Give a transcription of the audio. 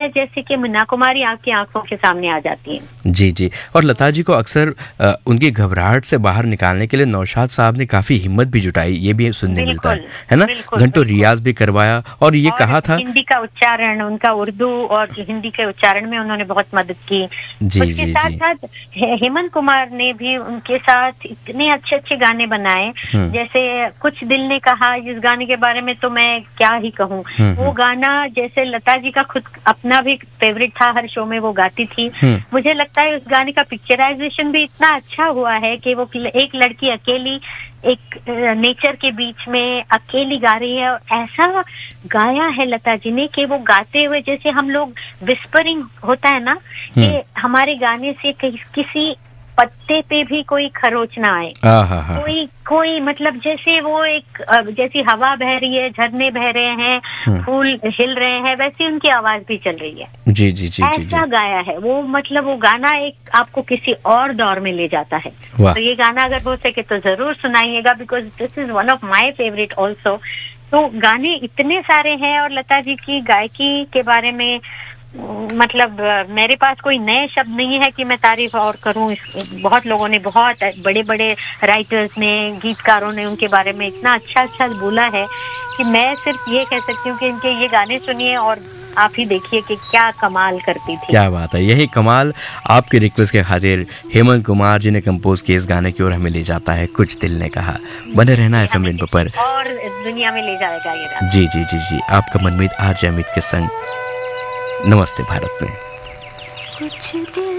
जैसे कि मीना कुमारी आपकी आंखों के सामने आ जाती हैं। जी जी। और लता जी को अक्सर उनकी घबराहट से बाहर निकालने के लिए नौशाद साहब ने काफी हिम्मत भी जुटाई, ये भी सुनने मिलता है ना? घंटों रियाज भी करवाया और ये कहा था हिंदी का उच्चारण, उनका उर्दू और हिंदी के उच्चारण में उन्होंने बहुत मदद की। जी उसके जी साथ जी। साथ हेमंत कुमार ने भी उनके साथ इतने अच्छे अच्छे गाने बनाए, जैसे कुछ दिल ने कहा, इस गाने के बारे में तो मैं क्या ही कहूँ। वो गाना जैसे लता जी का खुद अपना भी फेवरेट था, हर शो में वो गाती थी। मुझे लगता है उस गाने का पिक्चराइजेशन भी इतना अच्छा हुआ है कि वो एक लड़की अकेली एक नेचर के बीच में अकेली गा रही है, और ऐसा गाया है लता जी ने कि वो गाते हुए जैसे हम लोग विस्परिंग होता है ना, कि हमारे गाने से किसी पत्ते पे भी कोई खरोच ना आए, कोई मतलब जैसे वो एक जैसी हवा बह रही है, झरने बह रहे हैं, फूल हिल रहे हैं, वैसी उनकी आवाज भी चल रही है। जी जी जी। ऐसा गाया है वो, मतलब वो गाना एक आपको किसी और दौर में ले जाता है। तो ये गाना अगर हो सके तो जरूर सुनाइएगा, because this is one of my favourite also. तो गाने इतने सारे हैं, और लता जी की गायकी के बारे में मतलब मेरे पास कोई नए शब्द नहीं है कि मैं तारीफ और करूं। बहुत लोगों ने, बहुत बड़े बड़े राइटर्स ने, गीतकारों ने उनके बारे में इतना अच्छा अच्छा बोला है कि मैं सिर्फ ये कह सकती हूँ कि इनके ये गाने सुनिए और आप ही देखिए कि क्या कमाल करती थी। क्या बात है, यही कमाल आपकी रिक्वेस्ट के खातिर हेमंत कुमार जी ने कंपोज किए इस गाने की ओर हमें ले जाता है, कुछ दिल ने कहा। बने रहना एफएम रेनबो पर और दुनिया में ले जाएगा ये गाना। जी जी जी जी। आपका मनमीत आरजे अमित के संग नमस्ते भारत में। कुछ दिल